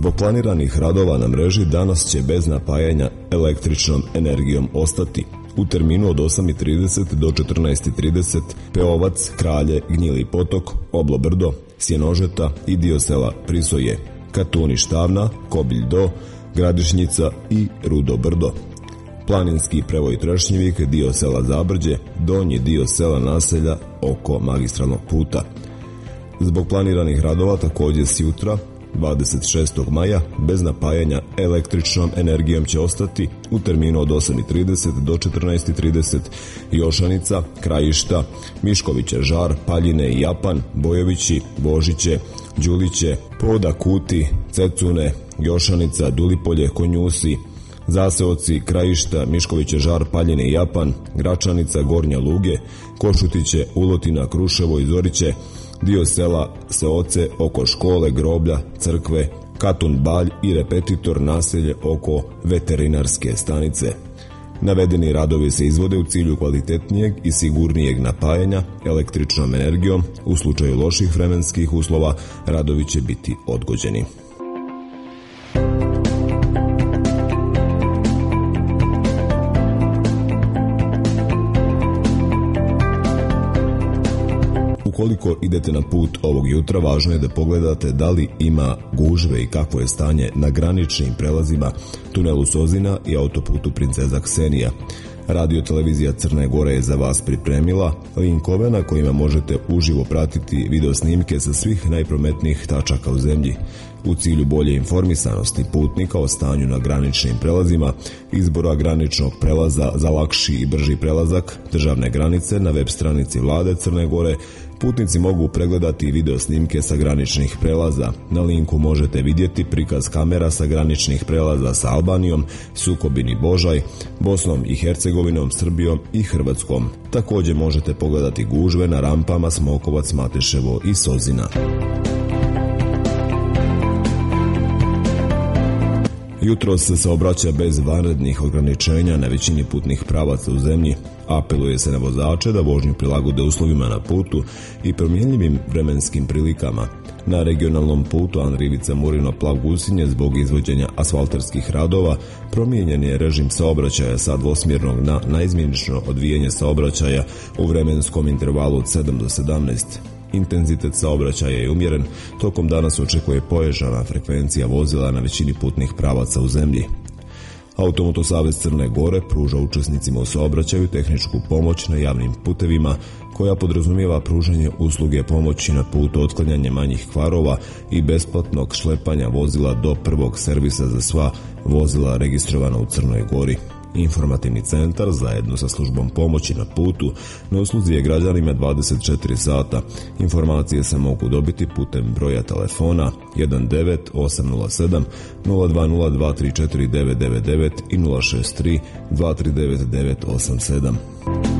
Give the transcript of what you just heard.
Zbog planiranih radova na mreži danas će bez napajanja električnom energijom ostati u terminu od 8:30 do 14:30 Peovac, Kralje, Gnjili potok, Oblo brdo, Sjenožeta i dio sela Prisoje, Katuni Štavna, Kobilj do, Gradišnjica i Rudo brdo. Planinski prevoj Trešnjevik, dio sela Zabrđe, donji dio sela Naselja oko magistralnog puta. Zbog planiranih radova također s jutra 26. maja bez napajanja električnom energijom će ostati u terminu od 8:30 do 14:30 Jošanica, Krajišta, Miškoviće, Žar, Paljine i Japan, Bojovići, Božiće, Đuliće, Poda, Kuti, Cecune, Jošanica, Dulipolje, Konjusi, Zaseoci, Krajišta, Miškoviće, Žar, Paljine i Japan, Gračanica, Gornja Luge, Košutiće, Ulotina, Kruševo i Zoriće, dio sela Seoce oko škole, groblja, crkve, Katun Balj i Repetitor, naselje oko veterinarske stanice. Navedeni radovi se izvode u cilju kvalitetnijeg i sigurnijeg napajanja električnom energijom. U slučaju loših vremenskih uslova radovi će biti odgođeni. Ukoliko idete na put ovog jutra, važno je da pogledate da li ima gužve i kakvo je stanje na graničnim prelazima tunelu Sozina i autoputu Princeza Ksenija. Radio televizija Crne Gore je za vas pripremila linkove na kojima možete uživo pratiti video snimke sa svih najprometnijih tačaka u zemlji. U cilju bolje informisanosti putnika o stanju na graničnim prelazima, izbora graničnog prelaza za lakši i brži prelazak državne granice na web stranici Vlade Crne Gore, putnici mogu pregledati video snimke sa graničnih prelaza. Na linku možete vidjeti prikaz kamera sa graničnih prelaza sa Albanijom, Sukobini Božaj, Bosnom i Hercegovinom, Srbijom i Hrvatskom. Također možete pogledati gužve na rampama Smokovac, Mateševo i Sozina. Jutros se saobraća bez vanrednih ograničenja na većini putnih pravaca u zemlji. Apeluje se na vozače da vožnju prilagode uslovima na putu i promjenjivim vremenskim prilikama. Na regionalnom putu Andrivica-Murino-Plav-Gusinje zbog izvođenja asfaltarskih radova promijenjen je režim saobraćaja sa dvosmjernog na naizmjenično odvijanje saobraćaja u vremenskom intervalu od 7 do 17. Intenzitet saobraćaja je umjeren, tokom dana se očekuje pojačana frekvencija vozila na većini putnih pravaca u zemlji. Automoto savez Crne Gore pruža učesnicima u saobraćaju tehničku pomoć na javnim putevima koja podrazumijeva pružanje usluge pomoći na putu, otklanjanje manjih kvarova i besplatnog šlepanja vozila do prvog servisa za sva vozila registrovana u Crnoj Gori. Informativni centar zajedno sa službom pomoći na putu na usluzi je građanima 24 sata. Informacije se mogu dobiti putem broja telefona 19807 0202 34999 i 063 239 987.